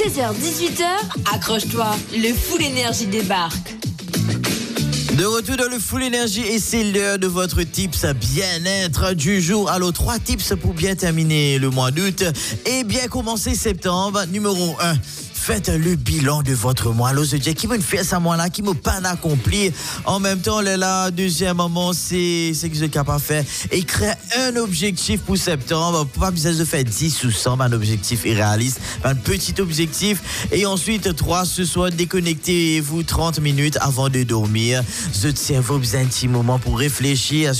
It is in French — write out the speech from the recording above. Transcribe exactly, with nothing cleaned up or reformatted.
seize heures dix-huit heures, accroche-toi, le Full Énergie débarque. De retour dans le Full Énergie et c'est l'heure de votre tips bien-être du jour. Alors, trois tips pour bien terminer le mois d'août et bien commencer septembre. Numéro un. Faites le bilan de votre mois. Alors, je dis qui veut faire ça mois-là, qui m'a pas accompli. En même temps, là, là deuxième moment, c'est, c'est que je suis capable de faire. Écrire un objectif pour septembre. Pas besoin de faire dix ou cent, un objectif irréaliste. Un petit objectif. Et ensuite, trois, ce soir, déconnectez-vous trente minutes avant de dormir. Je tiens vos petits moments pour réfléchir